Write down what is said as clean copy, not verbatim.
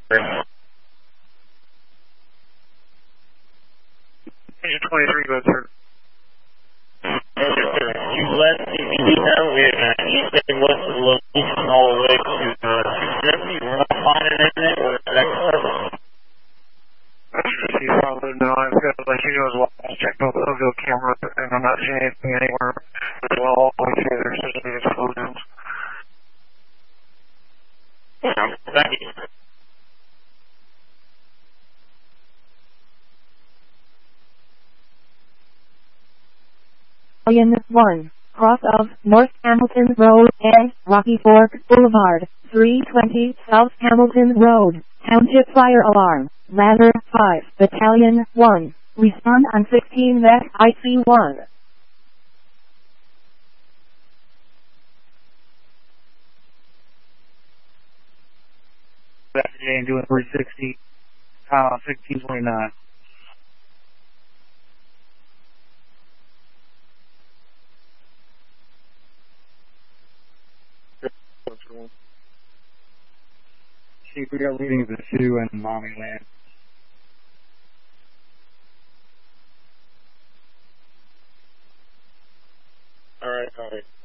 Engine 23, go through. You left CPD earlier, you said what's the location all the way to 270. We're not finding anything. That's perfect. You probably know I've got to let you know as well. I checked both the Oakville camera, and I'm not seeing anything anywhere as well all the way through there. So there's explosions. Yeah, thank you. Battalion 1, cross of North Hamilton Road and Rocky Fork Boulevard, 320 South Hamilton Road, Township Fire Alarm, Ladder 5, Battalion 1, respond on 16 Met IC1. Back today and doing 360, 1629. See, we got readings of Sioux and Mommy Land. Alright,